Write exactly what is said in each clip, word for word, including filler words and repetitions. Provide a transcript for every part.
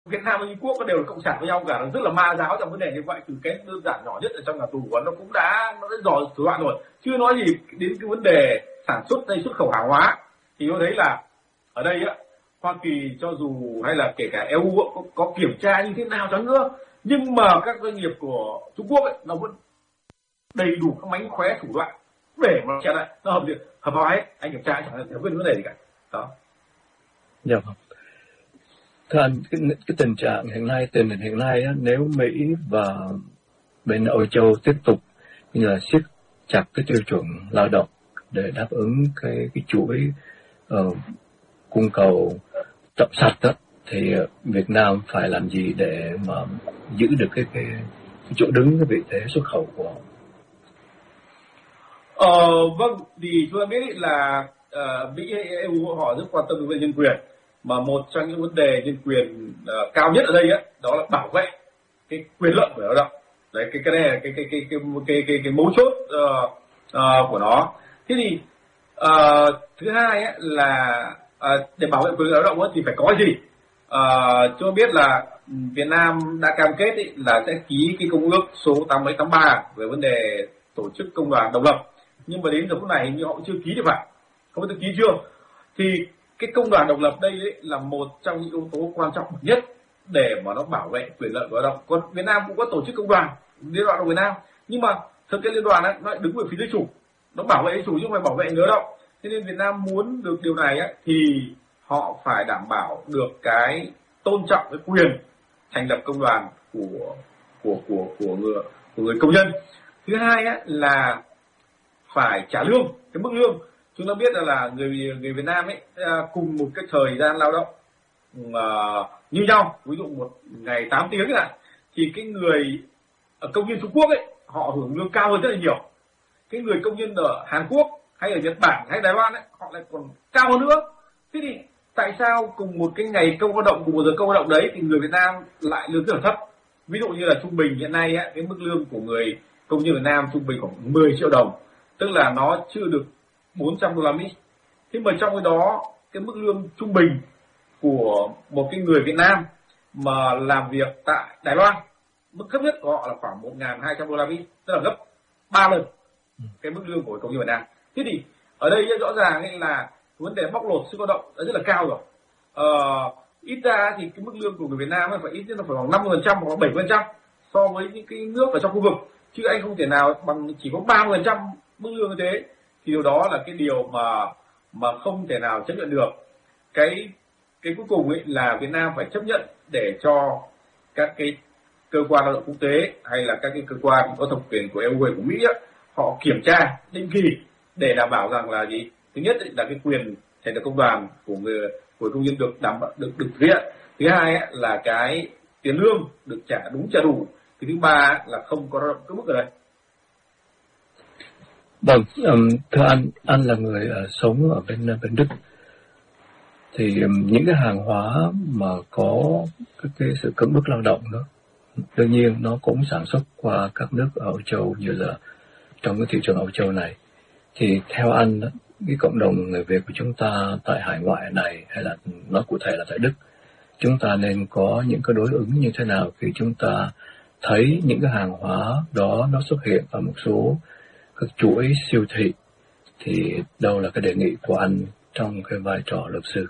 Việt Nam và Trung Quốc nó đều là cộng sản với nhau cả, nó rất là ma giáo trong vấn đề như vậy. Từ cái đơn giản nhỏ nhất ở trong nhà tù của nó cũng đã nó đã dò thủ đoạn rồi, chưa nói gì đến cái vấn đề sản xuất hay xuất khẩu hàng hóa. Thì tôi thấy là ở đây á, Hoa Kỳ cho dù hay là kể cả e u có, có kiểm tra như thế nào chăng nữa, nhưng mà các doanh nghiệp của Trung Quốc ấy, nó vẫn đầy đủ các mánh khóe thủ đoạn để mà che lại, nó hợp việc hợp pháp hết, anh kiểm tra chẳng hạn không có vấn đề gì cả đó. Dạ vâng. Thưa anh, cái, cái tình trạng hiện nay, tình hình hiện nay á, nếu Mỹ và bên Âu Châu tiếp tục như là siết chặt cái tiêu chuẩn lao động để đáp ứng cái cái chuỗi uh, cung cầu tập sạch đó, thì Việt Nam phải làm gì để mà giữ được cái cái, cái chỗ đứng, cái vị thế xuất khẩu của họ? Ờ, vâng, thì chúng ta biết là uh, Mỹ hay e u họ rất quan tâm đến nhân quyền, mà một trong những vấn đề nhân quyền uh, cao nhất ở đây á, đó là bảo vệ cái quyền lợi của lao động. Đấy, cái cái này là cái cái cái cái cái cái, cái, cái mấu chốt uh, uh, của nó. Thế thì uh, thứ hai á, là uh, để bảo vệ quyền lợi lao động á, thì phải có gì? Uh, chúng ta biết là Việt Nam đã cam kết ý, là sẽ ký cái công ước số tám mấy tám ba về vấn đề tổ chức công đoàn độc lập, nhưng mà đến giờ phút này hình như họ chưa ký được phải, không biết ký chưa. Thì cái công đoàn độc lập đây ấy là một trong những yếu tố quan trọng nhất để mà nó bảo vệ quyền lợi của lao động. Còn Việt Nam cũng có tổ chức công đoàn, liên đoàn lao động Việt Nam, nhưng mà thực cái liên đoàn ấy, nó đứng về phía dân chủ, nó bảo vệ dân chủ chứ không phải bảo vệ người lao động. Thế nên Việt Nam muốn được điều này ấy, thì họ phải đảm bảo được cái tôn trọng cái quyền thành lập công đoàn của của của của người của người công nhân. Thứ hai ấy, là phải trả lương, cái mức lương. Chúng ta biết là, là người người Việt Nam ấy cùng một cái thời gian lao động uh, như nhau, ví dụ một ngày tám tiếng này, thì cái người ở công nhân Trung Quốc ấy họ hưởng lương cao hơn rất là nhiều. Cái người công nhân ở Hàn Quốc hay ở Nhật Bản hay Đài Loan ấy họ lại còn cao hơn nữa. Thế thì tại sao cùng một cái ngày công lao động, cùng một giờ công lao động đấy thì người Việt Nam lại lương rất là thấp? Ví dụ như là trung bình hiện nay ấy, cái mức lương của người công nhân Việt Nam trung bình khoảng mười triệu đồng, tức là nó chưa được bốn trăm đô la Mỹ. Thế mà trong cái đó cái mức lương trung bình của một cái người Việt Nam mà làm việc tại Đài Loan, mức thấp nhất của họ là khoảng một nghìn hai trăm đô la Mỹ, tức là gấp ba lần cái mức lương của công nhân Việt Nam. Thế thì ở đây rõ ràng ấy là vấn đề bóc lột sức lao động đã rất là cao rồi. Ờ, ít ra thì cái mức lương của người Việt Nam phải ít nhất là phải khoảng năm mươi phần trăm hoặc bảy mươi phần trăm so với những cái nước ở trong khu vực, chứ anh không thể nào bằng chỉ có ba mươi phần trăm mức lương như thế. Thì điều đó là cái điều mà mà không thể nào chấp nhận được. Cái cái cuối cùng ấy là Việt Nam phải chấp nhận để cho các cái cơ quan lao động quốc tế hay là các cái cơ quan có thẩm quyền của e u hay của Mỹ ấy, họ kiểm tra định kỳ để đảm bảo rằng là gì? Thứ nhất là cái quyền thành lập công đoàn của người của công nhân được đảm bảo được được thực hiện. Thứ hai ấy, là cái tiền lương được trả đúng trả đủ. Thì thứ ba là không có lao động cưỡng bức ở đây. Vâng, um, thưa anh, anh là người uh, sống ở bên bên Đức, thì um, những cái hàng hóa mà có cái, cái sự cưỡng bức lao động đó, đương nhiên nó cũng sản xuất qua các nước ở Âu Châu như là trong cái thị trường Âu Châu này. Thì theo anh đó, cái cộng đồng người Việt của chúng ta tại hải ngoại này, hay là nói cụ thể là tại Đức, chúng ta nên có những cái đối ứng như thế nào khi chúng ta thấy những cái hàng hóa đó nó xuất hiện ở một số các chuỗi siêu thị, thì đâu là cái đề nghị của anh trong cái vai trò luật sư?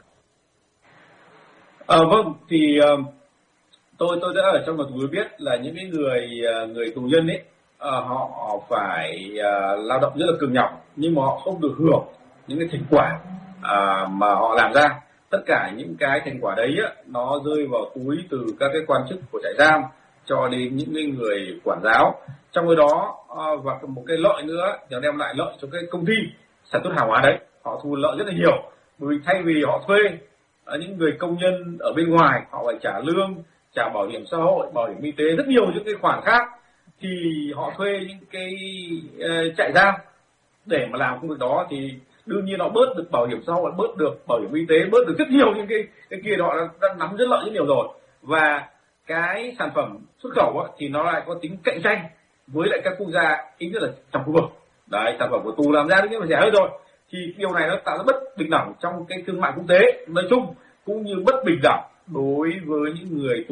À, vâng, thì uh, tôi tôi đã ở trong luật tôi biết là những cái người uh, người tù nhân ấy uh, họ, họ phải uh, lao động rất là cực nhọc, nhưng mà họ không được hưởng những cái thành quả uh, mà họ làm ra. Tất cả những cái thành quả đấy á, nó rơi vào túi từ các cái quan chức của trại giam cho đến những cái người quản giáo. Trong cái đó uh, và một cái lợi nữa thì nó đem lại lợi cho cái công ty sản xuất hàng hóa đấy, họ thu lợi rất là nhiều. Bởi vì thay vì họ thuê uh, những người công nhân ở bên ngoài, họ phải trả lương, trả bảo hiểm xã hội, bảo hiểm y tế, rất nhiều những cái khoản khác, thì họ thuê những cái uh, trại giam để mà làm công việc đó, thì đương nhiên họ bớt được bảo hiểm xã hội, bớt được bảo hiểm y tế, bớt được rất nhiều những cái cái kia, họ đã, đã nắm rất lợi rất nhiều rồi. Và cái sản phẩm xuất khẩu á, thì nó lại có tính cạnh tranh với lại các quốc gia ít nhất là trong khu vực. Đấy, sản phẩm của tù làm ra đương nhiên phải rẻ hơn rồi. Thì điều này nó tạo ra bất bình đẳng trong cái thương mại quốc tế nói chung, cũng như bất bình đẳng đối với những người